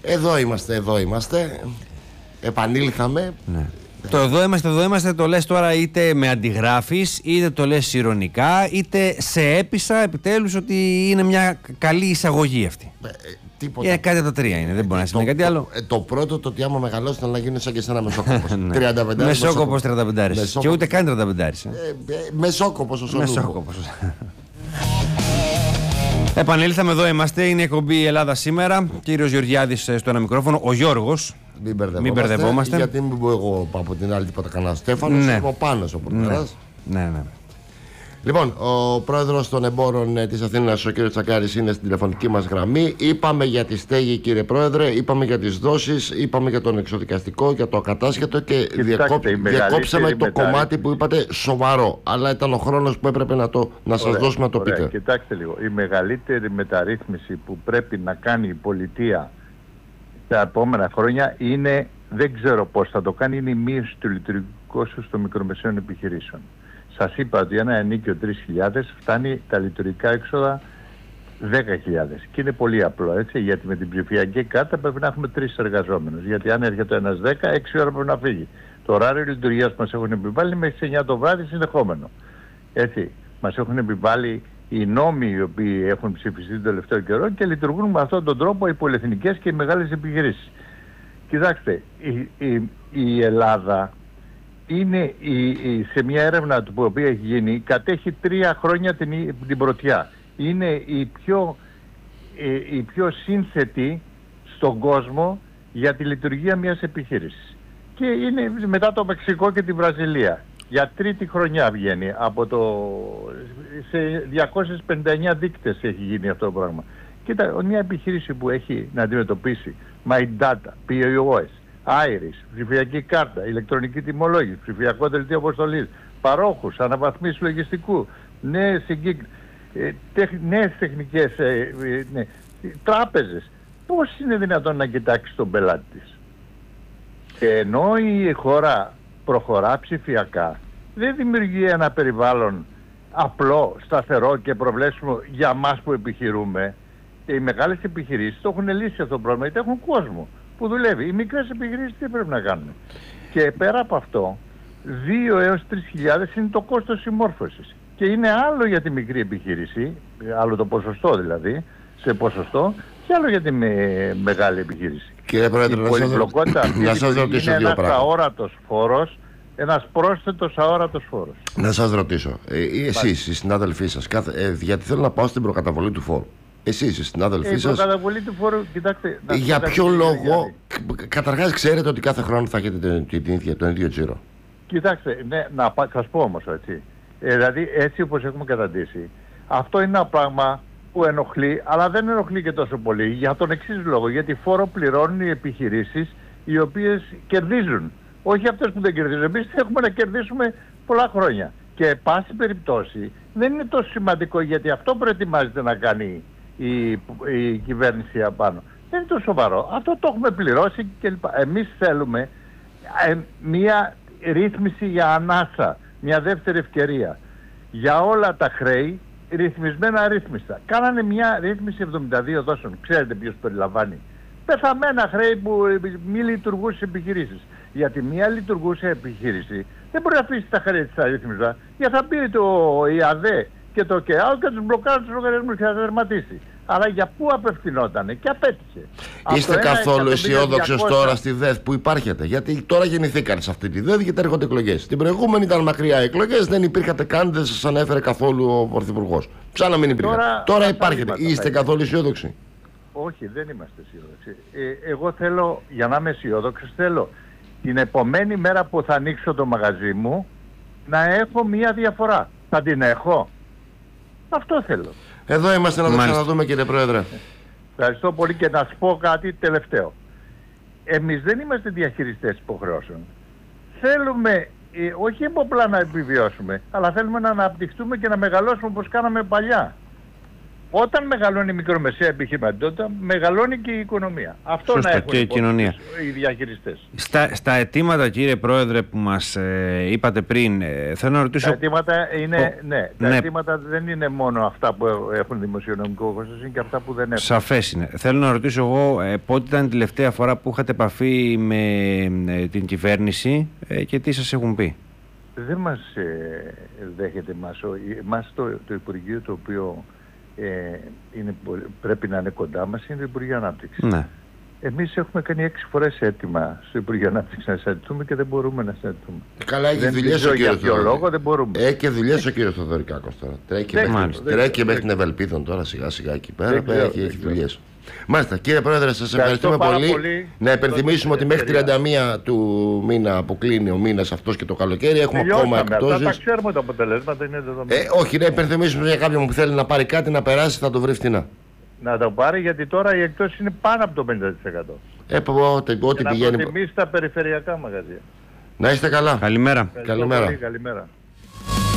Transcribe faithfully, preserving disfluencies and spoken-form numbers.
Εδώ είμαστε, εδώ είμαστε. Επανήλθαμε. Ναι. Το εδώ είμαστε, εδώ είμαστε το λες τώρα είτε με αντιγράφεις, είτε το λες ειρωνικά, είτε σε έπεισα επιτέλους ότι είναι μια καλή εισαγωγή αυτή. Ε, τίποτα. Ε, κάτι από τα τρία είναι, δεν μπορεί να σημαίνει κάτι άλλο. Ε, το πρώτο το ότι άμα μεγαλώσει να γίνει σαν και σε ένα μεσόκοπος. τριάντα πέντε Μεσόκοπος τριάντα πέντε. Και ούτε καν τριάντα πέντε. Ε, ε, μεσόκοπος ο Μεσόκοπος. Επανήλθαμε, εδώ είμαστε. Είναι η εκπομπή Ελλάδα σήμερα. Κύριος Γεωργιάδης στο ένα μικρόφωνο. Ο Γιώργος. Μην μπερδευόμαστε. Μην μπερδευόμαστε. Γιατί μην πω εγώ από την άλλη τίποτα κανένα Στέφανος. Ναι. Ο Πάνος ο Πορταράς. Ναι, ναι. ναι. Λοιπόν, ο πρόεδρος των εμπόρων της Αθήνας, ο κ. Τσακάρης, είναι στην τηλεφωνική μας γραμμή. Είπαμε για τη στέγη, κύριε Πρόεδρε, είπαμε για τις δόσεις, είπαμε για τον εξοδικαστικό, για το ακατάσχετο και διακόπ... διακόψαμε το μεταρρύθμιση... κομμάτι που είπατε σοβαρό. Αλλά ήταν ο χρόνος που έπρεπε να, το... να σας δώσουμε να το ωραία. πείτε. Κοιτάξτε λίγο. Η μεγαλύτερη μεταρρύθμιση που πρέπει να κάνει η πολιτεία τα επόμενα χρόνια είναι, δεν ξέρω πώς θα το κάνει, είναι η μείωση του λειτουργικού κόστους των μικρομεσαίων επιχειρήσεων. Σας είπα ότι ένα ενίκιο τρεις χιλιάδες φτάνει τα λειτουργικά έξοδα δέκα χιλιάδες. Και είναι πολύ απλό, έτσι, γιατί με την ψηφιακή κάρτα πρέπει να έχουμε τρεις εργαζόμενους. Γιατί αν έρχεται ένας δέκα, έξι ώρα πρέπει να φύγει. Το ωράριο λειτουργίας που μας έχουν επιβάλει μέχρι τις εννιά το βράδυ συνεχόμενο. Έτσι, μας έχουν επιβάλει οι νόμοι οι οποίοι έχουν ψηφιστεί τον τελευταίο καιρό και λειτουργούν με αυτόν τον τρόπο οι πολυεθνικές και οι μεγάλες επιχειρήσεις. Κοιτάξτε, η, η, η Ελλάδα είναι η, η, σε μια έρευνα που οποία έχει γίνει, κατέχει τρία χρόνια την, την πρωτιά. Είναι η πιο, η, η πιο σύνθετη στον κόσμο για τη λειτουργία μιας επιχείρησης. Και είναι μετά το Μεξικό και τη Βραζιλία. Για τρίτη χρονιά βγαίνει από το... σε διακόσιες πενήντα εννιά δείκτες έχει γίνει αυτό το πράγμα. Κοίτα, μια επιχείρηση που έχει να αντιμετωπίσει My Data, πι ο ες, Iris, ψηφιακή κάρτα, ηλεκτρονική τιμολόγηση, ψηφιακό δελτίο αποστολής, παρόχους, αναβαθμίσεις λογιστικού, νέες, συγκύκ... ε, τεχ... νέες τεχνικές, ε, ε, ναι, τράπεζες. Πώς είναι δυνατόν να κοιτάξει τον πελάτη της? Και ενώ η χώρα προχωρά ψηφιακά, δεν δημιουργεί ένα περιβάλλον απλό, σταθερό και προβλέψιμο για μας που επιχειρούμε. Και οι μεγάλες επιχειρήσεις το έχουν λύσει αυτό το πρόβλημα, γιατί έχουν κόσμο που δουλεύει. Οι μικρές επιχειρήσεις τι πρέπει να κάνουν? Και πέρα από αυτό, δύο έως τρεις χιλιάδες είναι το κόστος συμμόρφωσης. Και είναι άλλο για τη μικρή επιχείρηση, άλλο το ποσοστό δηλαδή, σε ποσοστό, και άλλο για τη με, μεγάλη επιχείρηση. Κύριε Πρόεδρε, η πολυπλοκότητα αυτή είναι ένας αόρατος φόρος, ένας πρόσθετος αόρατος φόρος. Να σας ρωτήσω, ε, εσείς, οι συνάδελφοί σας, κάθε, ε, γιατί θέλω να πάω στην προκαταβολή του φόρου. Εσείς, οι συνάδελφοί σας, η προκαταβολή του φόρου, κοιτάξτε... Για ποιο λόγο, καταρχάς ξέρετε ότι κάθε χρόνο θα έχετε την ίδια, τον ίδιο τζίρο? Κοιτάξτε, ναι, να θα σας πω όμως έτσι. Ε, δηλαδή έτσι όπως έχουμε καταντήσει, αυτό είναι ένα πράγμα που ενοχλεί, αλλά δεν ενοχλεί και τόσο πολύ, για τον εξής λόγο, γιατί φόρο πληρώνουν οι επιχειρήσεις οι οποίες κερδίζουν. Όχι αυτές που δεν κερδίζουν. Εμείς έχουμε να κερδίσουμε πολλά χρόνια. Και πάση περιπτώσει δεν είναι τόσο σημαντικό, γιατί αυτό προετοιμάζεται να κάνει η, η κυβέρνηση απάνω. Δεν είναι τόσο σοβαρό. Αυτό το έχουμε πληρώσει κλπ. Εμείς θέλουμε ε, μια ρύθμιση για ανάσα, μια δεύτερη ευκαιρία. Για όλα τα χρέη, ρυθμισμένα αρρύθμιστα. Κάνανε μια ρύθμιση εβδομήντα δύο δόσεων. Ξέρετε ποιος περιλαμβάνει? Πεθαμένα χρέη που μη λειτουργούσες επιχειρήσεις. Γιατί μια λειτουργούσα επιχείρηση δεν μπορεί να αφήσει τα χρέη της αρρύθμιζα, γιατί θα πει το ΙΑΔΕ και το ΚΕΑΟ και τους μπλοκάρουν τους λογαριασμούς και θα τερματίσει. Αλλά για πού απευθυνότανε? Και απέτυχε. Είστε καθόλου αισιόδοξος τώρα στη ΔΕΘ που υπάρχετε? Γιατί τώρα γεννηθήκαν σε αυτή τη ΔΕΘ γιατί έρχονται εκλογές. Την προηγούμενη ήταν μακριά εκλογές, δεν υπήρχατε καν, δεν σας ανέφερε καθόλου ο Πρωθυπουργός. Σαν να μην υπήρχατε. Τώρα, τώρα υπάρχετε. Είστε καθόλου αισιόδοξοι? Όχι, δεν είμαστε αισιόδοξοι. Ε, εγώ θέλω, για να είμαι αισιόδοξος, θέλω την επομένη μέρα που θα ανοίξω το μαγαζί μου να έχω μία διαφορά. Θα την έχω? Αυτό θέλω. Εδώ είμαστε να το ξαναδούμε, κύριε Πρόεδρε. Ευχαριστώ πολύ και να σας πω κάτι τελευταίο. Εμείς δεν είμαστε διαχειριστές υποχρεώσεων. Θέλουμε, ε, όχι απλά να επιβιώσουμε, αλλά θέλουμε να αναπτυχθούμε και να μεγαλώσουμε όπως κάναμε παλιά. Όταν μεγαλώνει η μικρομεσαία επιχειρηματικότητα, μεγαλώνει και η οικονομία. Αυτό Σωστά, να έχουν και η κοινωνία. οι διαχειριστές. Στα, στα αιτήματα, κύριε Πρόεδρε, που μας ε, είπατε πριν, ε, θέλω να ρωτήσω... Τα αιτήματα, είναι, Ο... ναι, τα ναι. αιτήματα δεν είναι μόνο αυτά που έχουν δημοσιονομικό κόστος, είναι και αυτά που δεν έχουν. Σαφές είναι. Θέλω να ρωτήσω εγώ ε, πότε ήταν η τελευταία φορά που είχατε επαφή με ε, την κυβέρνηση ε, και τι σας έχουν πει. Δεν μας ε, δέχεται μας, ο, μας το, το Υπουργείο το οποίο ε, είναι, πρέπει να είναι κοντά μας είναι το Υπουργείο Ανάπτυξης. Ναι. Εμείς έχουμε κάνει έξι φορές αίτημα στο Υπουργείο Ανάπτυξης να συναντηθούμε και δεν μπορούμε να συναντηθούμε. Καλά, έχει δουλειές ο για κύριος ποιο λόγο δεν μπορούμε. Έχει και δουλειές ο κύριος Θοδωρικάκος τώρα. Τρέχει μέχρι, μέχρι την Ευελπίδων τώρα σιγά σιγά εκεί πέρα. Έχει, έχει δουλειές. Μάλιστα, κύριε Πρόεδρε, σας ευχαριστούμε πολύ. πολύ. Να υπενθυμίσουμε ότι μέχρι τριάντα μία του μήνα που κλείνει ο μήνας αυτός και το καλοκαίρι έχουμε ακόμα εκτόσεις. Αυτά τα ξέρουμε τα αποτελέσματα, είναι δεδομένα. Ε, όχι, να υπενθυμίσουμε για κάποιον που θέλει να πάρει κάτι να περάσει, θα το βρει φτηνά. Να το πάρει, γιατί τώρα η εκτόση είναι πάνω από το πενήντα τοις εκατό. Ε, ό,τι, ό,τι και πηγαίνει. Να προτιμήσει τα περιφερειακά μαγαζιά. Να είστε καλά. Καλημέρα. Καλημέρα. Πολύ, καλημέρα.